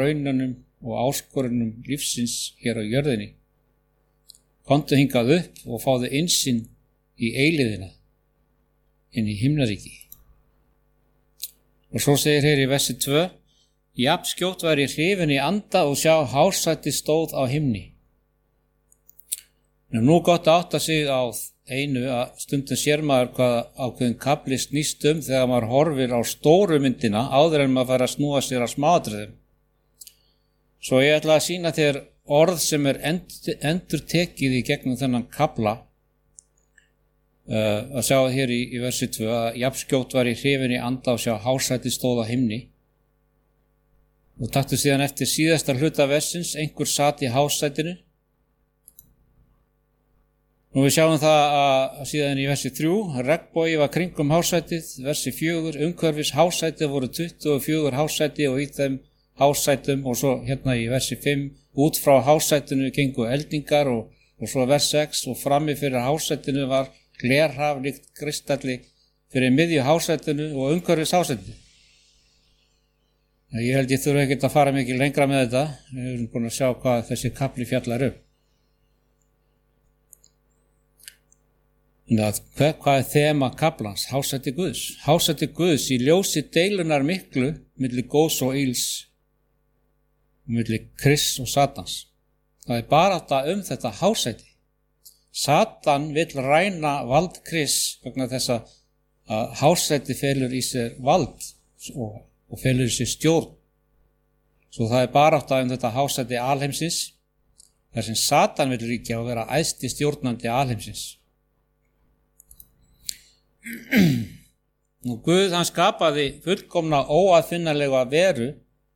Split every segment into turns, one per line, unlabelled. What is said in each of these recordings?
raununum og áskorunum lífsins hér á jörðinni. Komdu hingað upp og fáðu innsýn í eilífðina, inn í himnaríki. Og svo segir hér í versi 2, jafn skjótt var ég hrifinn í anda og sjá hásæti stóð á himni. Nú gott að átta sig á einu að stundum sér maður hvað ákveðin kafli snýst þegar maður horfir á stóru myndina áður en maður fær að snúa sér á smáatriðum. Svo ég ætla að sýna þér orð sem endur tekið í gegnum þennan kafla. Að sjá hér í versi 2 að jafnskjótt var ég hrifinn í anda og sjá hásæti stóð á himni. Og taktu síðan eftir síðasta hluta versins, einhver sat í hásætinu. Nú við sjáum það að síðan í versi 3, regnbogi var kringum hásætið, versi 4, umhverfis hásætið voru 24 hásæti og í þeim hásætum og svo hérna í versi 5, út frá hásætinu gengu eldingar og svo vers 6 og frammi fyrir hásætinu var glerhaf líkt kristalli fyrir miðju hásætinu og umhverfis hásætið. Ég held ég þurfi ekkert að fara mikið lengra með þetta, við erum búin að sjá hvað þessi kafli fjallar Hvað þema kaflans? Hásæti Guðs. Hásæti Guðs í ljósi deilunar miklu milli góðs og ills, milli Krists og Satans. Það barátta þetta hásæti. Satan vill ræna vald Krists vegna þess að hásæti felur í sér vald og felur í sér stjórn. Svo það barátta þetta hásæti alheimsins, þar sem Satan vill ríkja og vera æðsti stjórnandi alheimsins. Nú Guð hann skapaði fullkomna óaðfinnanlega veru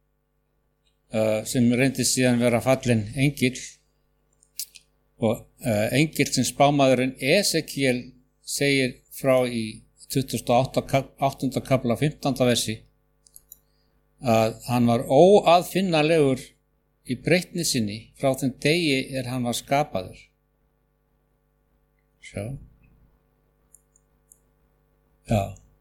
sem reyndist síðan vera fallinn engill og engill sem spámaðurinn Esekiel segir frá í 28. kafla 15. versi að hann var óaðfinnanlegur í breytni sinni frá þeim degi hann var skapaður. Sjá. Já,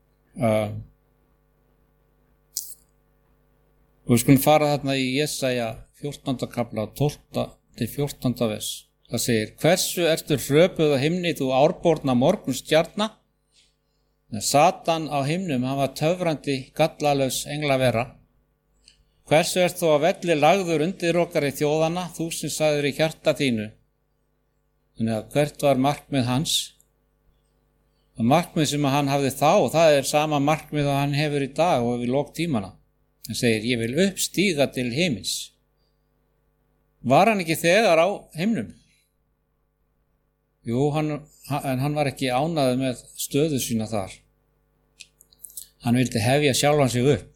og við skulum fara þarna í Jesaja 14. kafla 12. til 14. vers. Það segir, hversu ertu hröpuð á himni þú árborna morgunstjarna? Satan á himnum, hann var töfrandi gallalaus englavera. Hversu ert þú á velli lagður undir okkar í þjóðana, þú sem sagðir í hjarta þínu? Þannig að hvert var markmið hans? Það markmið sem hann hafði þá, það sama markmið að hann hefur í dag og við lok tímana. Hann segir, ég vil uppstíga til himins. Var hann ekki þegar á himnum? Jú, en hann var ekki ánægður með stöðu sína þar. Hann vildi hefja sjálfan sig upp.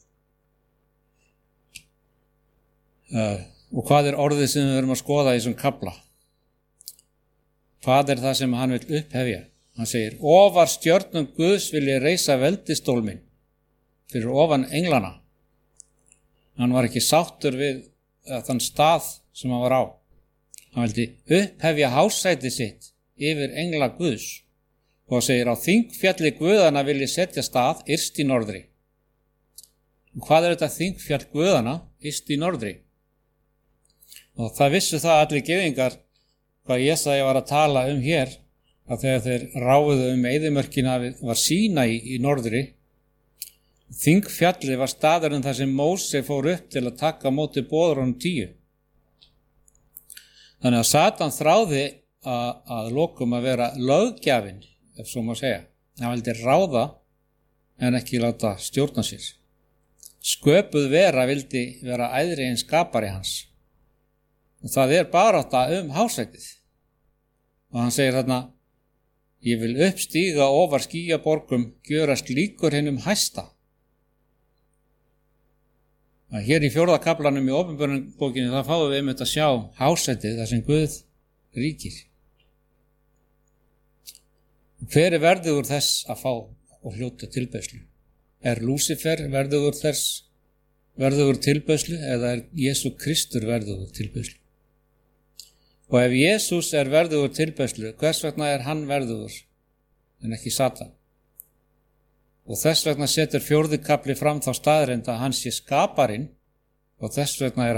Og hvað orðið sem við verum að skoða í þessum kafla? Hvað það sem hann vil upphefja? Hann segir, ofar stjörnum Guðs vil ég reisa veldistól minn fyrir ofan englana. Hann var ekki sáttur við þann stað sem hann var á. Hann vildi upphefja hásæti sitt yfir engla Guðs og segir, á þingfjalli Guðana vil ég setja stað yst í norðri. Og hvað þetta þingfjall Guðana yst í norðri? Og það vissu það allir gyðingar hvað Jesaja var að tala hér, að þegar þeir ráfuðu eyðimörkina var Sínai í norðri. Þingfjalli var staðurinn þar sem Móse fór upp til að taka á móti boðorðunum 10. Þannig að Satan þráði að lokum að vera löggjafinn, ef svo má segja. Hann vildi ráða en ekki láta stjórna sér. Sköpuð vera vildi vera æðri en skapari hans. Og það barátta hásætið. Og hann segir þarna, ég vil uppstíga ofar skýjaborgum, gjörast líkur hinum hæsta. Hér í 4. kaflanum í Opinberunarbókinni það fáum við einmitt að sjá hásætið þar sem Guð ríkir. Hver verðugur þess að fá og hljóta tilbeiðslu? Lúsifer verðugur tilbeiðslu eða Jesú Kristur verðugur tilbeiðslu? Og ef Jesús verðugur tilbeiðslu, hvers vegna hann verðugur en ekki Satan? Og þess vegna setur 4. kafli fram þá staðreynd að hann sé skaparinn og þess vegna